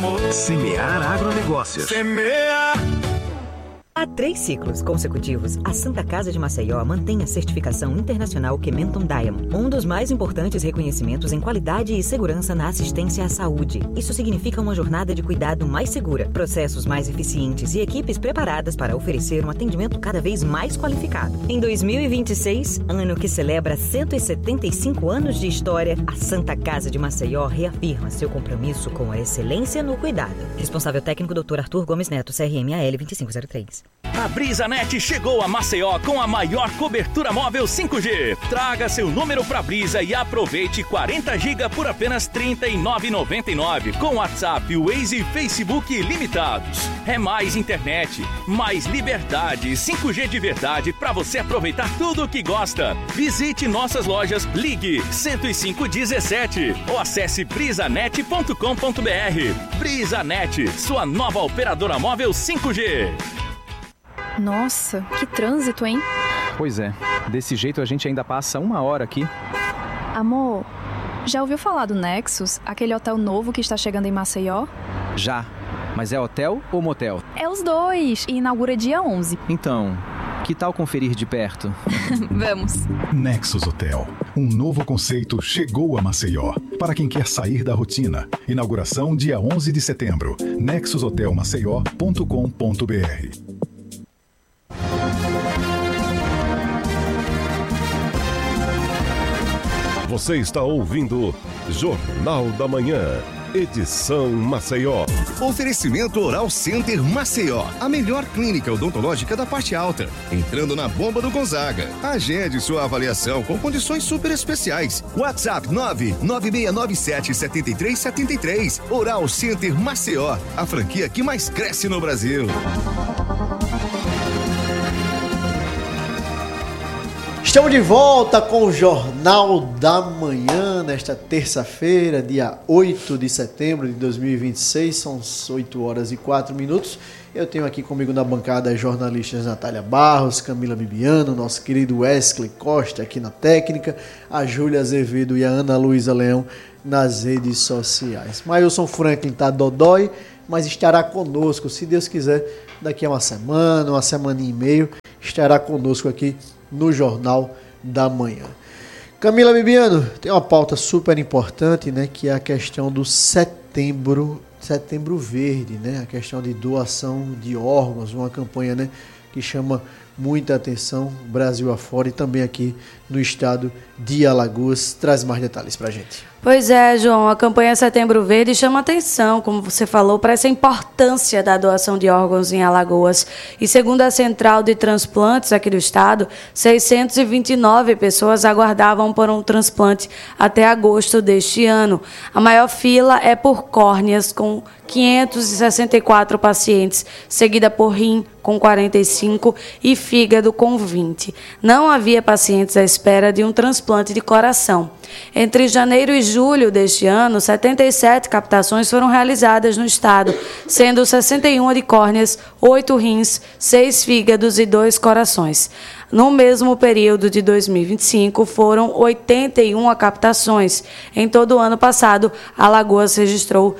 Semear Agronegócios. Há 3 ciclos consecutivos, a Santa Casa de Maceió mantém a certificação internacional Kementon Diamond, um dos mais importantes reconhecimentos em qualidade e segurança na assistência à saúde. Isso significa uma jornada de cuidado mais segura, processos mais eficientes e equipes preparadas para oferecer um atendimento cada vez mais qualificado. Em 2026, ano que celebra 175 anos de história, a Santa Casa de Maceió reafirma seu compromisso com a excelência no cuidado. Responsável técnico Dr. Arthur Gomes Neto, CRM-AL 2503. A BrisaNet chegou a Maceió com a maior cobertura móvel 5G. Traga seu número pra Brisa e aproveite 40 GB por apenas R$ 39,99 com WhatsApp, Waze e Facebook ilimitados. É mais internet, mais liberdade, 5G de verdade para você aproveitar tudo o que gosta. Visite nossas lojas, ligue 10517 ou acesse brisanet.com.br. BrisaNet, sua nova operadora móvel 5G. Nossa, que trânsito, hein? Pois é, desse jeito a gente ainda passa 1 hora aqui. Amor, já ouviu falar do Nexus, aquele hotel novo que está chegando em Maceió? Já, mas é hotel ou motel? É os dois, e inaugura dia 11. Então, que tal conferir de perto? Vamos. Nexus Hotel, um novo conceito chegou a Maceió. Para quem quer sair da rotina. Inauguração dia 11 de setembro. nexushotelmaceió.com.br. Você está ouvindo Jornal da Manhã, edição Maceió. Oferecimento Oral Center Maceió, a melhor clínica odontológica da parte alta. Entrando na bomba do Gonzaga. Agende sua avaliação com condições super especiais. WhatsApp 99697-7373. Oral Center Maceió, a franquia que mais cresce no Brasil. Estamos de volta com o Jornal da Manhã, nesta terça-feira, dia 8 de setembro de 2026, são 8 horas e 4 minutos. Eu tenho aqui comigo na bancada as jornalistas Natália Barros, Camila Bibiano, nosso querido Wesley Costa aqui na técnica, a Júlia Azevedo e a Ana Luísa Leão nas redes sociais. Mailson Franklin está dodói, mas estará conosco, se Deus quiser, daqui a uma semaninha e meio, estará conosco aqui no Jornal da Manhã. Camila Bibiano, tem uma pauta super importante, né, que é a questão do setembro verde, né, a questão de doação de órgãos, uma campanha, né, que chama muita atenção Brasil afora e também aqui no estado de Alagoas. Traz mais detalhes pra gente. Pois é, João, a campanha Setembro Verde chama atenção, como você falou, para essa importância da doação de órgãos em Alagoas. E segundo a Central de Transplantes aqui do estado, 629 pessoas aguardavam por um transplante até agosto deste ano. A maior fila é por córneas, com 564 pacientes, seguida por rim, com 45, e fígado, com 20. Não havia pacientes à espera de um transplante de coração. Entre janeiro e julho deste ano, 77 captações foram realizadas no estado, sendo 61 de córneas, 8 rins, 6 fígados e 2 corações. No mesmo período de 2025, foram 81 captações. Em todo o ano passado, Alagoas registrou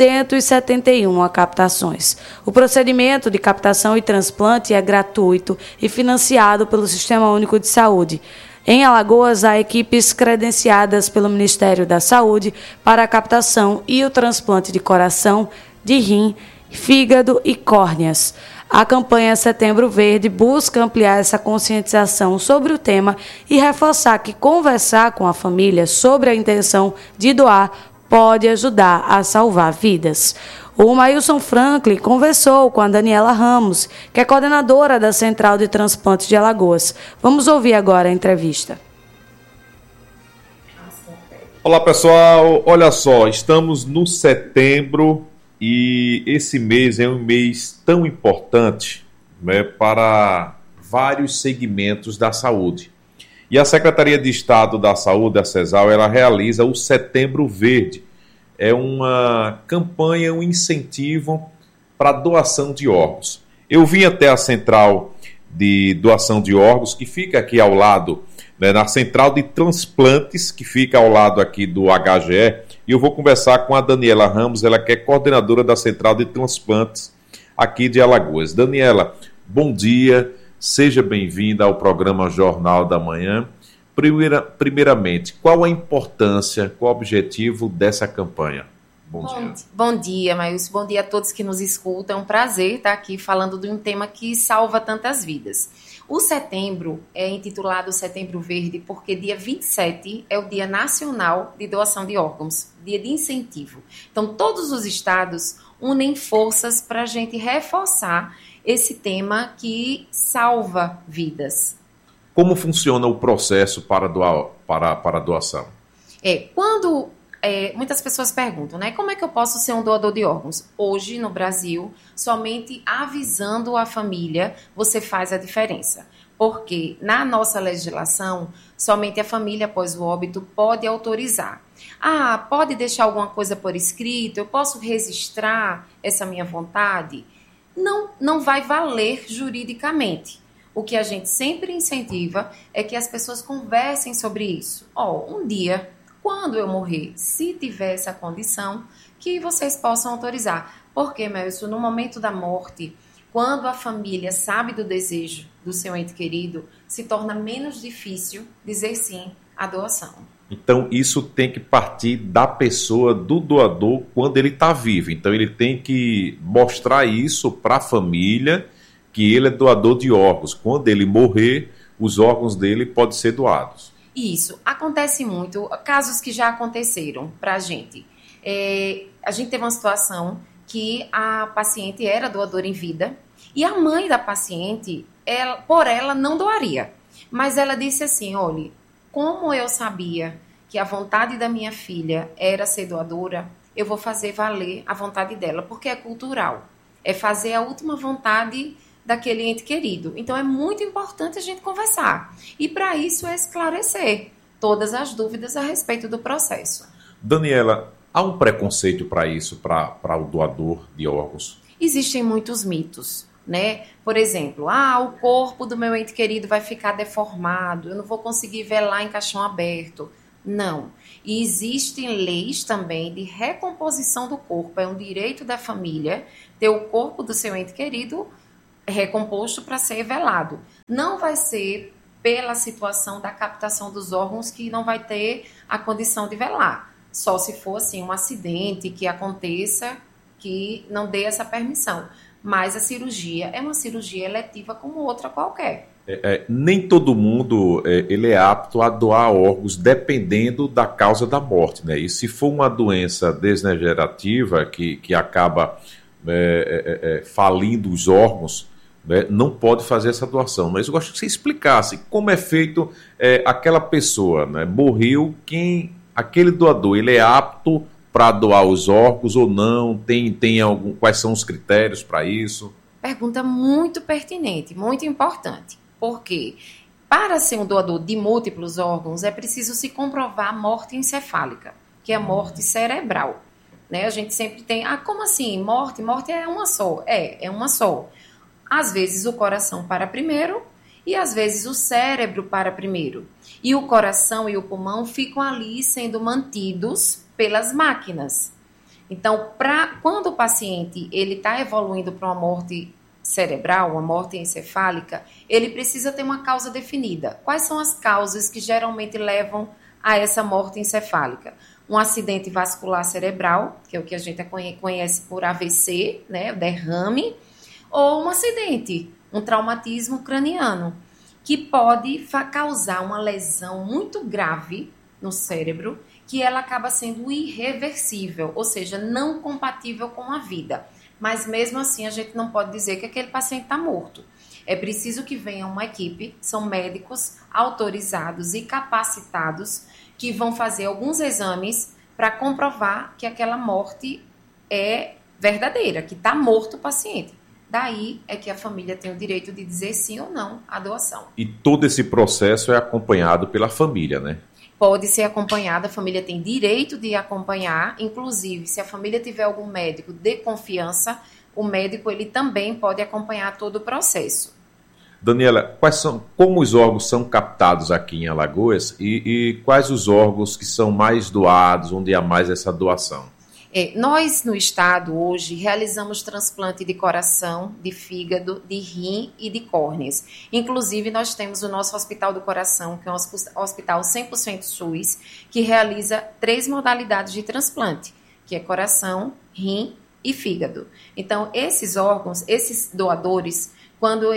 171 captações. O procedimento de captação e transplante é gratuito e financiado pelo Sistema Único de Saúde. Em Alagoas, há equipes credenciadas pelo Ministério da Saúde para a captação e o transplante de coração, de rim, fígado e córneas. A campanha Setembro Verde busca ampliar essa conscientização sobre o tema e reforçar que conversar com a família sobre a intenção de doar pode ajudar a salvar vidas. O Mailson Franklin conversou com a Daniela Ramos, que é coordenadora da Central de Transplantes de Alagoas. Vamos ouvir agora a entrevista. Olá, pessoal. Olha só, estamos no setembro e esse mês é um mês tão importante, né, para vários segmentos da saúde. E a Secretaria de Estado da Saúde, a CESAL, ela realiza o Setembro Verde. É uma campanha, um incentivo para doação de órgãos. Eu vim até a central de doação de órgãos, que fica aqui ao lado, né, na Central de Transplantes, que fica ao lado aqui do HGE, e eu vou conversar com a Daniela Ramos, ela que é coordenadora da Central de Transplantes aqui de Alagoas. Daniela, bom dia, seja bem-vinda ao programa Jornal da Manhã. Primeiramente, qual a importância, qual o objetivo dessa campanha? Bom dia, Maílson. Bom dia a todos que nos escutam. É um prazer estar aqui falando de um tema que salva tantas vidas. O setembro é intitulado Setembro Verde porque dia 27 é o Dia Nacional de Doação de Órgãos, dia de incentivo. Então, todos os estados unem forças para a gente reforçar esse tema que salva vidas. Como funciona o processo para a doação? Muitas pessoas perguntam, né? Como é que eu posso ser um doador de órgãos? Hoje, no Brasil, somente avisando a família você faz a diferença. Porque na nossa legislação, somente a família após o óbito pode autorizar. Pode deixar alguma coisa por escrito? Eu posso registrar essa minha vontade? Não vai valer juridicamente. O que a gente sempre incentiva é que as pessoas conversem sobre isso. Um dia, quando eu morrer, se tiver essa condição, que vocês possam autorizar. Porque, Maílson, no momento da morte, quando a família sabe do desejo do seu ente querido, se torna menos difícil dizer sim à doação. Então, isso tem que partir da pessoa, do doador, quando ele está vivo. Então, ele tem que mostrar isso para a família, que ele é doador de órgãos. Quando ele morrer, os órgãos dele podem ser doados. Isso. Acontece muito. Casos que já aconteceram para a gente. A gente teve uma situação que a paciente era doadora em vida e a mãe da paciente, por ela, não doaria. Mas ela disse assim, olha, como eu sabia que a vontade da minha filha era ser doadora, eu vou fazer valer a vontade dela, porque é cultural. É fazer a última vontade daquele ente querido. Então, é muito importante a gente conversar. E, para isso, é esclarecer todas as dúvidas a respeito do processo. Daniela, há um preconceito para isso, para o doador de órgãos? Existem muitos mitos, né? Por exemplo, o corpo do meu ente querido vai ficar deformado, eu não vou conseguir velar em caixão aberto. Não. E existem leis também de recomposição do corpo. É um direito da família ter o corpo do seu ente querido recomposto para ser velado. Não vai ser pela situação da captação dos órgãos que não vai ter a condição de velar. Só se for assim, um acidente que aconteça que não dê essa permissão. Mas a cirurgia é uma cirurgia eletiva como outra qualquer. Nem todo mundo ele é apto a doar órgãos dependendo da causa da morte, né? E se for uma doença degenerativa que acaba falindo os órgãos, não pode fazer essa doação. Mas eu gosto que você explicasse como é feito aquela pessoa, né? Morreu, aquele doador, ele é apto para doar os órgãos ou não? Quais são os critérios para isso? Pergunta muito pertinente, muito importante. Porque para ser um doador de múltiplos órgãos é preciso se comprovar a morte encefálica, que é a morte cerebral. Né? A gente sempre tem, como assim? Morte é uma só. É uma só. Às vezes o coração para primeiro e às vezes o cérebro para primeiro. E o coração e o pulmão ficam ali sendo mantidos pelas máquinas. Então, quando o paciente está evoluindo para uma morte cerebral, uma morte encefálica, ele precisa ter uma causa definida. Quais são as causas que geralmente levam a essa morte encefálica? Um acidente vascular cerebral, que é o que a gente conhece por AVC, né, o derrame, ou um acidente, um traumatismo craniano, que pode causar uma lesão muito grave no cérebro, que ela acaba sendo irreversível, ou seja, não compatível com a vida. Mas mesmo assim a gente não pode dizer que aquele paciente está morto. É preciso que venha uma equipe, são médicos autorizados e capacitados que vão fazer alguns exames para comprovar que aquela morte é verdadeira, que está morto o paciente. Daí é que a família tem o direito de dizer sim ou não à doação. E todo esse processo é acompanhado pela família, né? Pode ser acompanhada, a família tem direito de acompanhar, inclusive se a família tiver algum médico de confiança, o médico ele também pode acompanhar todo o processo. Daniela, como os órgãos são captados aqui em Alagoas e quais os órgãos que são mais doados, onde há mais essa doação? Nós, no estado, hoje, realizamos transplante de coração, de fígado, de rim e de córneas. Inclusive, nós temos o nosso Hospital do Coração, que é um hospital 100% SUS, que realiza 3 modalidades de transplante, que é coração, rim e fígado. Então, esses órgãos, esses doadores, quando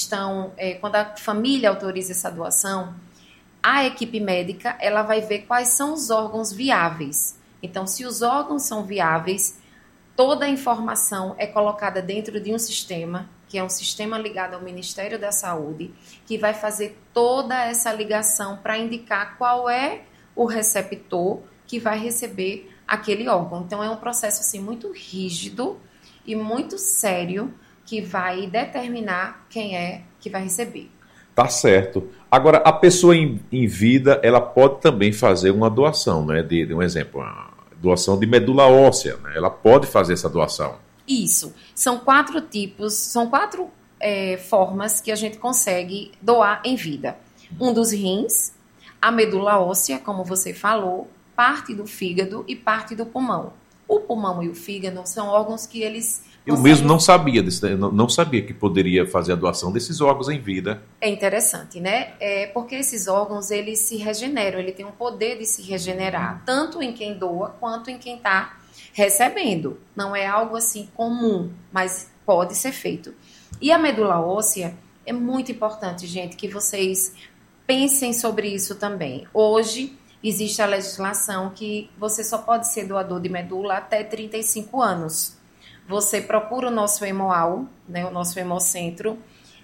a família autoriza essa doação, a equipe médica ela vai ver quais são os órgãos viáveis. Então, se os órgãos são viáveis, toda a informação é colocada dentro de um sistema, que é um sistema ligado ao Ministério da Saúde, que vai fazer toda essa ligação para indicar qual é o receptor que vai receber aquele órgão. Então, é um processo assim, muito rígido e muito sério, que vai determinar quem é que vai receber. Tá certo. Agora, a pessoa em vida, ela pode também fazer uma doação, né? De um exemplo, uma doação de medula óssea, né? Ela pode fazer essa doação. Isso. São 4 tipos, são 4 formas que a gente consegue doar em vida. Um dos rins, a medula óssea, como você falou, parte do fígado e parte do pulmão. O pulmão e o fígado são órgãos que eles... Eu mesmo não sabia não sabia que poderia fazer a doação desses órgãos em vida. É interessante, né? Porque esses órgãos, eles se regeneram, ele tem um poder de se regenerar, tanto em quem doa, quanto em quem está recebendo. Não é algo assim comum, mas pode ser feito. E a medula óssea, é muito importante, gente, que vocês pensem sobre isso também. Hoje, existe a legislação que você só pode ser doador de medula até 35 anos. Você procura o nosso Hemoal, né, o nosso Hemocentro,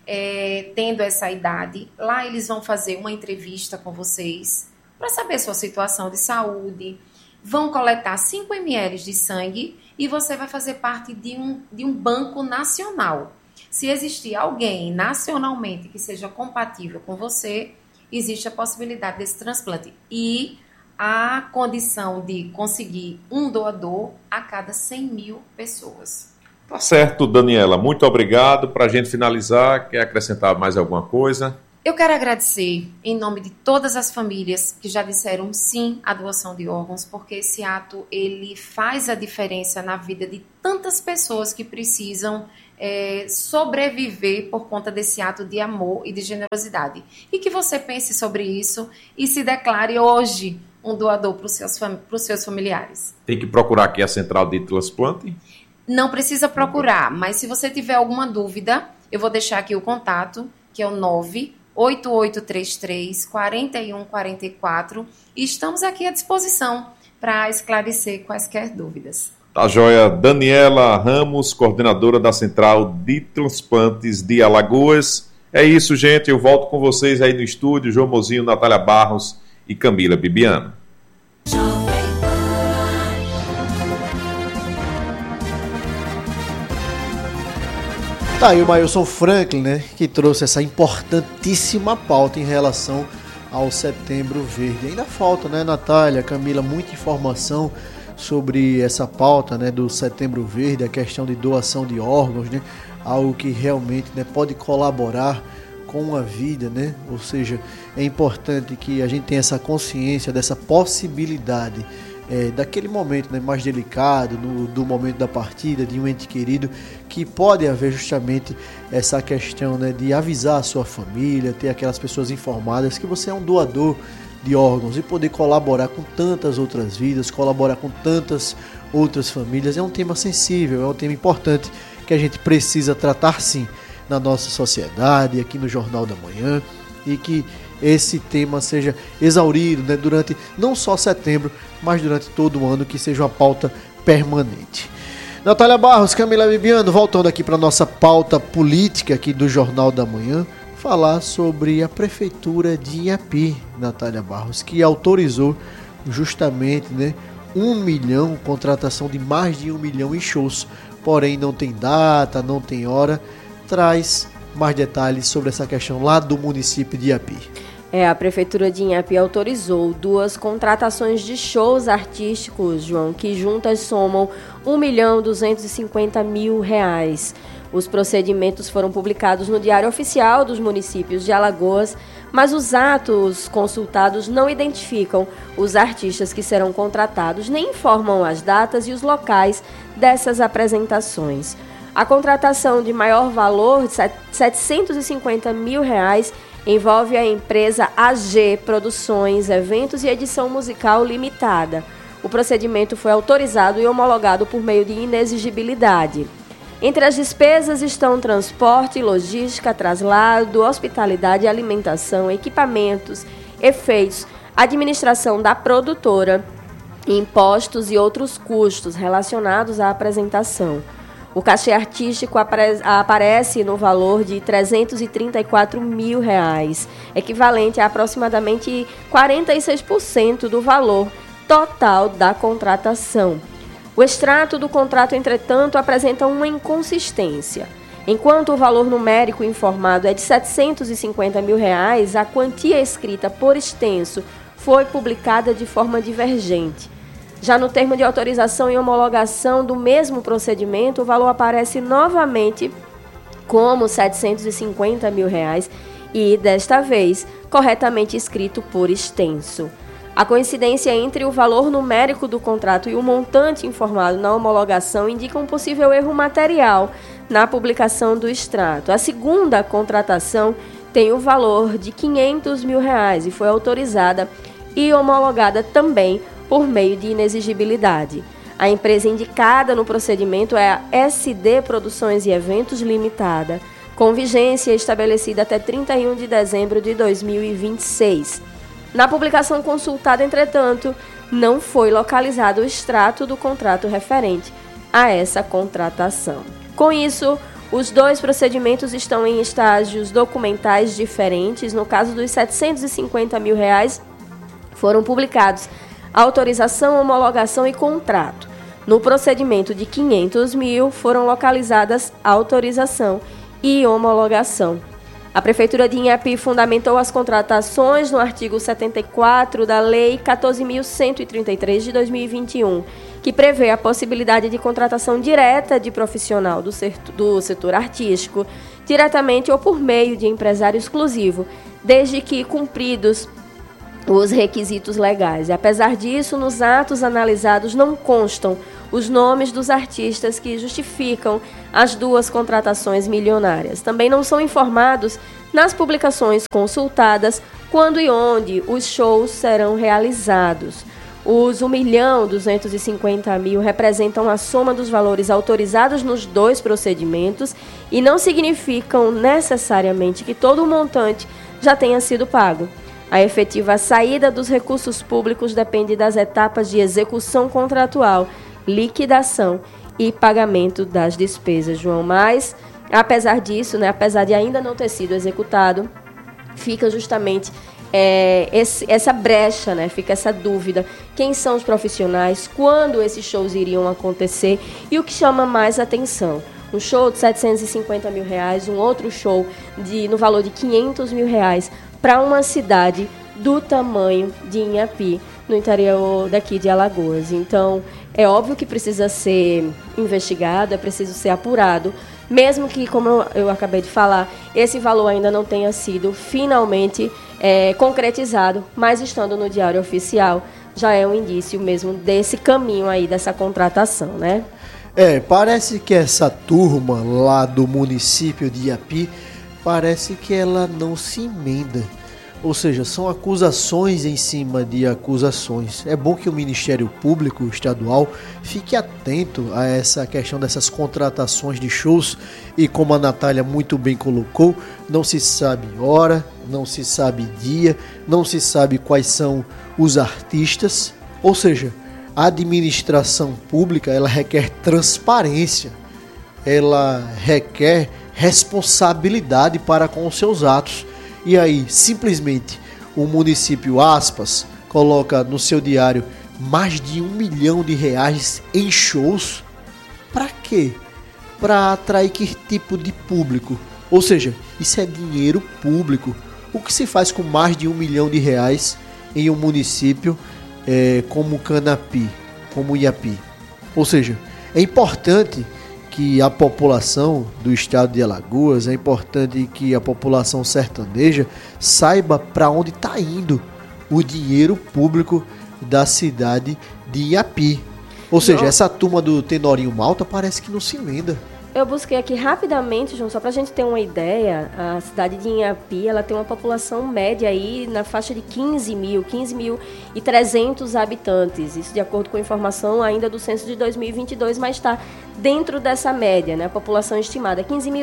tendo essa idade. Lá eles vão fazer uma entrevista com vocês para saber sua situação de saúde. Vão coletar 5 ml de sangue e você vai fazer parte de um banco nacional. Se existir alguém nacionalmente que seja compatível com você, existe a possibilidade desse transplante. E a condição de conseguir um doador a cada 100 mil pessoas. Tá certo, Daniela. Muito obrigado. Para a gente finalizar, quer acrescentar mais alguma coisa? Eu quero agradecer em nome de todas as famílias que já disseram sim à doação de órgãos, porque esse ato ele faz a diferença na vida de tantas pessoas que precisam sobreviver por conta desse ato de amor e de generosidade. E que você pense sobre isso e se declare hoje um doador para os seus familiares. Tem que procurar aqui a central de transplante? Não precisa procurar, mas se você tiver alguma dúvida, eu vou deixar aqui o contato, que é o 98833-4144, e estamos aqui à disposição para esclarecer quaisquer dúvidas. Tá joia. Daniela Ramos, coordenadora da Central de Transplantes de Alagoas. É isso, gente. Eu volto com vocês aí no estúdio, João Mozinho, Natália Barros e Camila Bibiano. Tá aí o Mailson Franklin, né, que trouxe essa importantíssima pauta em relação ao Setembro Verde. Ainda falta, né, Natália, Camila, muita informação sobre essa pauta, né, do Setembro Verde, a questão de doação de órgãos, né, algo que realmente, né, pode colaborar com a vida, né? Ou seja, é importante que a gente tenha essa consciência dessa possibilidade daquele momento, né, mais delicado, do momento da partida de um ente querido, que pode haver justamente essa questão, né, de avisar a sua família, ter aquelas pessoas informadas que você é um doador de órgãos e poder colaborar com tantas outras vidas, colaborar com tantas outras famílias. É um tema sensível, é um tema importante que a gente precisa tratar sim na nossa sociedade, aqui no Jornal da Manhã, e que esse tema seja exaurido, né, durante não só setembro, mas durante todo o ano, que seja uma pauta permanente. Natália Barros, Camila Bibiano, voltando aqui para a nossa pauta política aqui do Jornal da Manhã, falar sobre a Prefeitura de Inhapi, Natália Barros, que autorizou justamente, né, 1 milhão, contratação de mais de 1 milhão em shows, porém não tem data, não tem hora. Traz mais detalhes sobre essa questão lá do município de Inhapi. A Prefeitura de Inhapi autorizou 2 contratações de shows artísticos, João, que juntas somam R$ 1.250.000. Os procedimentos foram publicados no Diário Oficial dos Municípios de Alagoas, mas os atos consultados não identificam os artistas que serão contratados, nem informam as datas e os locais dessas apresentações. A contratação de maior valor, de R$ 750 mil, envolve a empresa AG Produções, Eventos e Edição Musical Limitada. O procedimento foi autorizado e homologado por meio de inexigibilidade. Entre as despesas estão transporte, logística, traslado, hospitalidade, alimentação, equipamentos, efeitos, administração da produtora, impostos e outros custos relacionados à apresentação. O cachê artístico aparece no valor de R$ 334 mil, equivalente a aproximadamente 46% do valor total da contratação. O extrato do contrato, entretanto, apresenta uma inconsistência. Enquanto o valor numérico informado é de R$ 750 mil, a quantia escrita por extenso foi publicada de forma divergente. Já no termo de autorização e homologação do mesmo procedimento, o valor aparece novamente como R$ 750 mil e, desta vez, corretamente escrito por extenso. A coincidência entre o valor numérico do contrato e o montante informado na homologação indica um possível erro material na publicação do extrato. A segunda contratação tem o valor de R$ 500 mil e foi autorizada e homologada também por meio de inexigibilidade. A empresa indicada no procedimento é a SD Produções e Eventos Limitada, com vigência estabelecida até 31 de dezembro de 2026. Na publicação consultada, entretanto, não foi localizado o extrato do contrato referente a essa contratação. Com isso, os dois procedimentos estão em estágios documentais diferentes. No caso dos R$ 750 mil, foram publicados autorização, homologação e contrato. No procedimento de R$ 500 mil, foram localizadas autorização e homologação. A Prefeitura de Inhapi fundamentou as contratações no artigo 74 da Lei 14.133 de 2021, que prevê a possibilidade de contratação direta de profissional do setor artístico, diretamente ou por meio de empresário exclusivo, desde que cumpridos os requisitos legais. E, apesar disso, nos atos analisados não constam os nomes dos artistas que justificam as duas contratações milionárias. Também não são informados nas publicações consultadas quando e onde os shows serão realizados. Os R$ 1.250.000 representam a soma dos valores autorizados nos dois procedimentos e não significam necessariamente que todo o montante já tenha sido pago. A efetiva saída dos recursos públicos depende das etapas de execução contratual, liquidação e pagamento das despesas, João. Mas, apesar disso, apesar de ainda não ter sido executado, fica justamente essa brecha, fica essa dúvida. Quem são os profissionais? Quando esses shows iriam acontecer? E o que chama mais atenção? Um show de R$ 750 mil, um outro show no valor de R$ 500 mil para uma cidade do tamanho de Inhapi, no interior daqui de Alagoas. Então, é óbvio que precisa ser investigado, é preciso ser apurado, mesmo que, como eu acabei de falar, esse valor ainda não tenha sido finalmente concretizado, mas estando no Diário Oficial, já é um indício mesmo desse caminho aí, dessa contratação, né? Parece que essa turma lá do município de Inhapi, parece que ela não se emenda. Ou seja, são acusações em cima de acusações. É bom que o Ministério Público Estadual fique atento a essa questão dessas contratações de shows. E como a Natália muito bem colocou, não se sabe hora, não se sabe dia, não se sabe quais são os artistas. Ou seja, a administração pública, ela requer transparência, ela requer responsabilidade para com os seus atos. E aí, simplesmente, o município, aspas, coloca no seu diário mais de R$1 milhão em shows. Para quê? Para atrair que tipo de público? Ou seja, isso é dinheiro público. O que se faz com mais de R$1 milhão em um município como Canapi, como Inhapi? Ou seja, é importante que a população do estado de Alagoas, é importante que a população sertaneja saiba para onde está indo o dinheiro público da cidade de Iapi. Ou seja, essa turma do Tenorinho Malta parece que não se lembra. Eu busquei aqui rapidamente, João, só para a gente ter uma ideia. A cidade de Inhapi, ela tem uma população média aí na faixa de 15.300 habitantes. Isso de acordo com a informação ainda do censo de 2022, mas está dentro dessa média, né? A população estimada é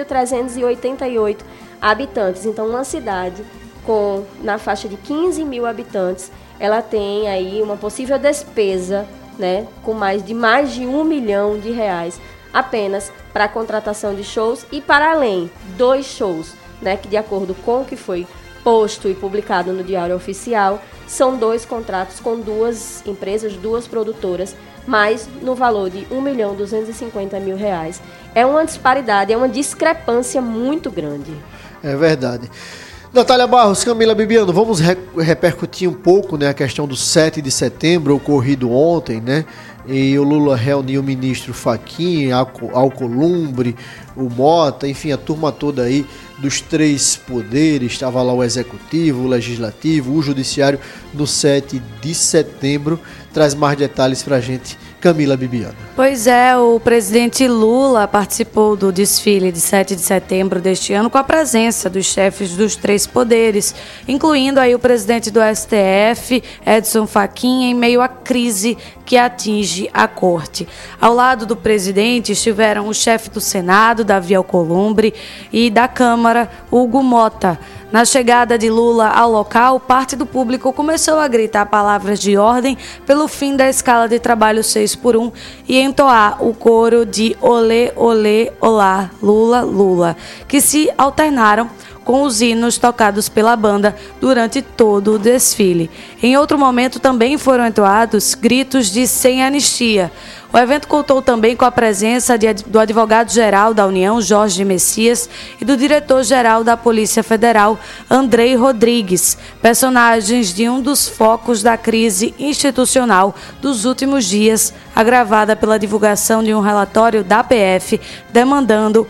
15.388 habitantes. Então, uma cidade na faixa de 15 mil habitantes, ela tem aí uma possível despesa, né, com mais de R$1 milhão apenas para a contratação de shows e para além, 2 shows, né, que de acordo com o que foi posto e publicado no Diário Oficial, são 2 contratos com 2 empresas, 2 produtoras, mas no valor de R$1.250.000. É uma disparidade, é uma discrepância muito grande. É verdade. Natália Barros, Camila Bibiano, vamos repercutir um pouco, né, a questão do 7 de setembro, ocorrido ontem, né? E o Lula reuniu o ministro Fachin, Alcolumbre, o Mota, enfim, a turma toda aí dos 3 poderes, estava lá o Executivo, o Legislativo, o Judiciário, no 7 de setembro. Traz mais detalhes pra gente, Camila Bibiano. Pois é, o presidente Lula participou do desfile de 7 de setembro deste ano com a presença dos chefes dos 3 poderes, incluindo aí o presidente do STF, Edson Fachin, em meio à crise que atinge a corte. Ao lado do presidente estiveram o chefe do Senado, Davi Alcolumbre, e da Câmara, Hugo Mota. Na chegada de Lula ao local, parte do público começou a gritar palavras de ordem pelo fim da escala de trabalho 6x1 e entoar o coro de olê, olê, olá, Lula, Lula, que se alternaram com os hinos tocados pela banda durante todo o desfile. Em outro momento também foram entoados gritos de sem anistia. O evento contou também com a presença do advogado-geral da União, Jorge Messias, e do diretor-geral da Polícia Federal, Andrei Rodrigues, personagens de um dos focos da crise institucional dos últimos dias, agravada pela divulgação de um relatório da PF demandado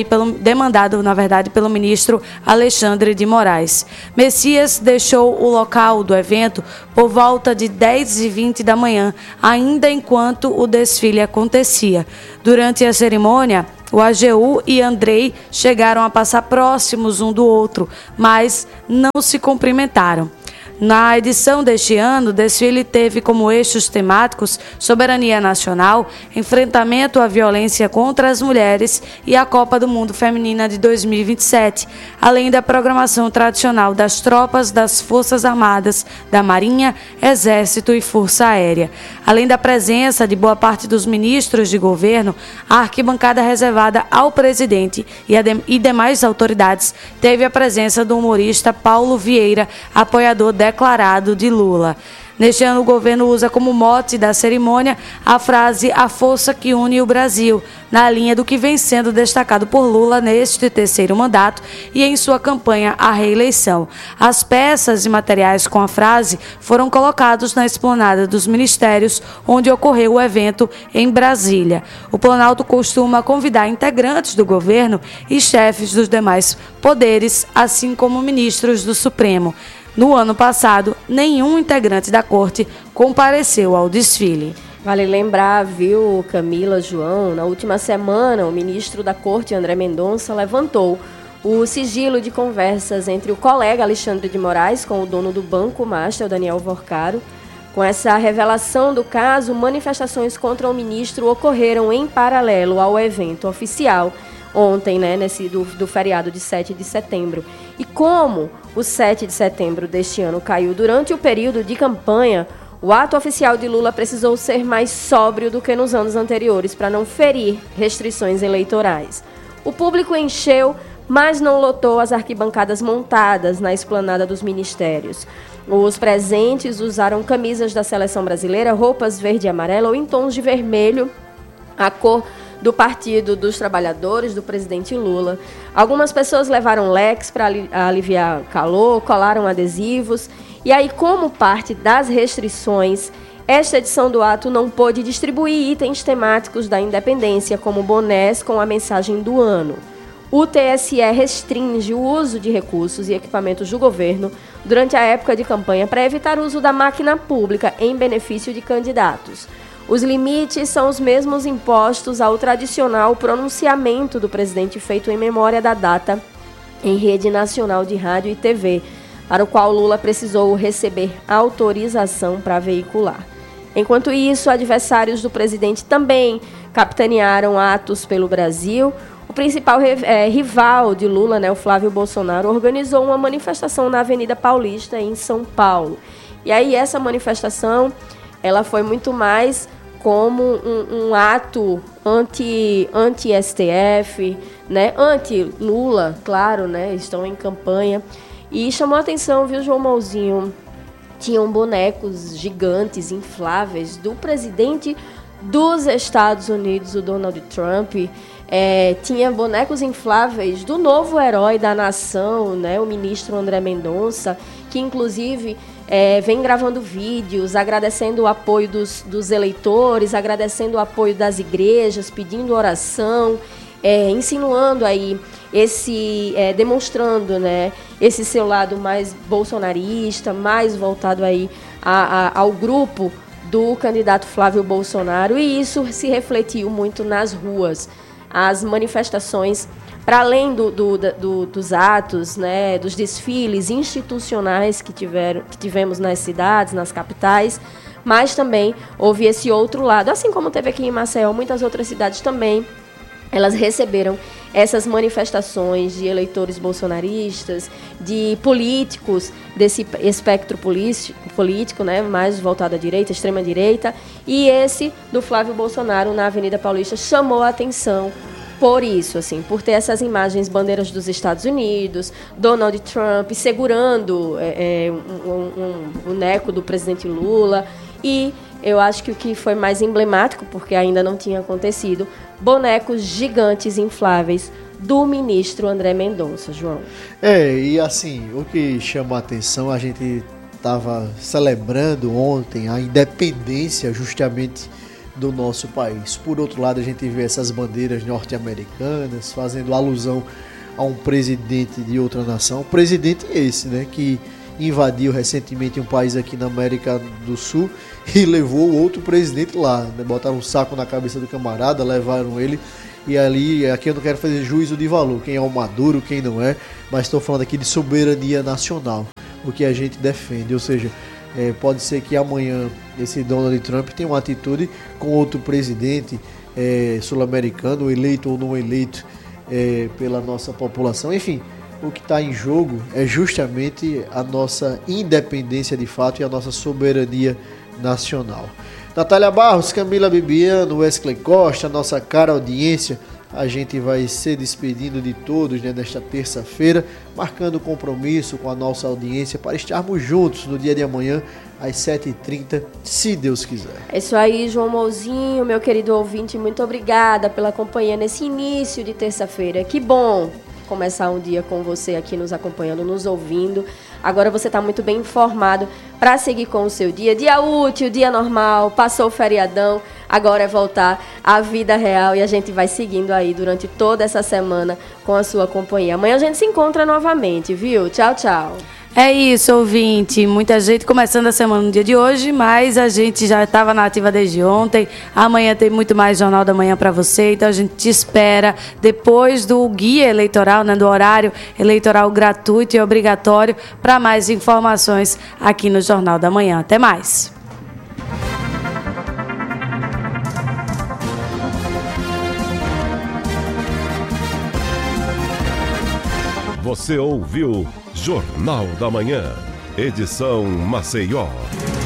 pelo ministro Alexandre de Moraes. Messias deixou o local do evento por volta de 10h20 da manhã, ainda enquanto o desfile acontecia. Durante a cerimônia, o AGU e Andrei chegaram a passar próximos um do outro, mas não se cumprimentaram. Na edição deste ano, o desfile teve como eixos temáticos soberania nacional, enfrentamento à violência contra as mulheres e a Copa do Mundo Feminina de 2027, além da programação tradicional das tropas das Forças Armadas, da Marinha, Exército e Força Aérea. Além da presença de boa parte dos ministros de governo, a arquibancada reservada ao presidente e demais autoridades teve a presença do humorista Paulo Vieira, apoiador declarado de Lula. Neste ano, o governo usa como mote da cerimônia a frase "a força que une o Brasil", na linha do que vem sendo destacado por Lula neste 3º mandato e em sua campanha à reeleição. As peças e materiais com a frase foram colocados na esplanada dos ministérios, onde ocorreu o evento em Brasília. O Planalto costuma convidar integrantes do governo e chefes dos demais poderes, assim como ministros do Supremo. No ano passado, nenhum integrante da corte compareceu ao desfile. Vale lembrar, viu, Camila, João, na última semana, o ministro da Corte, André Mendonça, levantou o sigilo de conversas entre o colega Alexandre de Moraes com o dono do Banco Master, Daniel Vorcaro. Com essa revelação do caso, manifestações contra o ministro ocorreram em paralelo ao evento oficial ontem, né, do feriado de 7 de setembro. E como o 7 de setembro deste ano caiu durante o período de campanha, o ato oficial de Lula precisou ser mais sóbrio do que nos anos anteriores para não ferir restrições eleitorais. O público encheu, mas não lotou as arquibancadas montadas na esplanada dos ministérios. Os presentes usaram camisas da seleção brasileira, roupas verde e amarela ou em tons de vermelho, a cor do Partido dos Trabalhadores, do presidente Lula. Algumas pessoas levaram leques para aliviar o calor, colaram adesivos. E aí, como parte das restrições esta edição do ato não pôde distribuir itens temáticos da independência, como bonés com a mensagem do ano. O TSE restringe o uso de recursos e equipamentos do governo durante a época de campanha para evitar o uso da máquina pública em benefício de candidatos. Os limites são os mesmos impostos ao tradicional pronunciamento do presidente feito em memória da data em rede nacional de rádio e TV, para o qual Lula precisou receber autorização para veicular. Enquanto isso, adversários do presidente também capitanearam atos pelo Brasil. O principal rival de Lula, o Flávio Bolsonaro, organizou uma manifestação na Avenida Paulista, em São Paulo. E aí essa manifestação, ela foi muito mais como um ato anti-STF, anti-Lula, claro, estão em campanha. E chamou a atenção, viu, João Mauzinho? Tinham bonecos gigantes, infláveis, do presidente dos Estados Unidos, o Donald Trump. Tinha bonecos infláveis do novo herói da nação, o ministro André Mendonça, que inclusive vem gravando vídeos, agradecendo o apoio dos eleitores, agradecendo o apoio das igrejas, pedindo oração, insinuando aí demonstrando, esse seu lado mais bolsonarista, mais voltado aí ao grupo do candidato Flávio Bolsonaro, e isso se refletiu muito nas ruas. As manifestações, para além dos atos, dos desfiles institucionais que tivemos nas cidades, nas capitais, mas também houve esse outro lado. Assim como teve aqui em Maceió, muitas outras cidades também, elas receberam essas manifestações de eleitores bolsonaristas, de políticos desse espectro político, mais voltado à direita, extrema-direita, e esse do Flávio Bolsonaro na Avenida Paulista chamou a atenção por isso, por ter essas imagens, bandeiras dos Estados Unidos, Donald Trump segurando um boneco do presidente Lula, e eu acho que o que foi mais emblemático, porque ainda não tinha acontecido, bonecos gigantes infláveis do ministro André Mendonça, João. E assim, o que chama a atenção, a gente estava celebrando ontem a independência justamente do nosso país. Por outro lado, a gente vê essas bandeiras norte-americanas fazendo alusão a um presidente de outra nação. O presidente esse, que invadiu recentemente um país aqui na América do Sul e levou outro presidente lá, botaram um saco na cabeça do camarada, levaram ele, e aqui eu não quero fazer juízo de valor, quem é o Maduro, quem não é, mas estou falando aqui de soberania nacional, o que a gente defende, ou seja, pode ser que amanhã esse Donald Trump tenha uma atitude com outro presidente sul-americano, eleito ou não eleito pela nossa população, enfim. O que está em jogo é justamente a nossa independência de fato e a nossa soberania nacional. Natália Barros, Camila Bibiano, Wesley Costa, nossa cara audiência, a gente vai se despedindo de todos nesta terça-feira, marcando compromisso com a nossa audiência para estarmos juntos no dia de amanhã, às 7h30, se Deus quiser. É isso aí, João Mouzinho, meu querido ouvinte, muito obrigada pela companhia nesse início de terça-feira. Que bom começar um dia com você aqui nos acompanhando, nos ouvindo. Agora você está muito bem informado para seguir com o seu dia. Dia útil, dia normal, passou o feriadão, agora é voltar à vida real e a gente vai seguindo aí durante toda essa semana com a sua companhia. Amanhã a gente se encontra novamente, viu? Tchau, tchau. É isso, ouvinte. Muita gente começando a semana no dia de hoje, mas a gente já estava na ativa desde ontem. Amanhã tem muito mais Jornal da Manhã para você, então a gente te espera depois do guia eleitoral, do horário eleitoral gratuito e obrigatório, para mais informações aqui no Jornal da Manhã. Até mais. Você ouviu Jornal da Manhã, edição Maceió.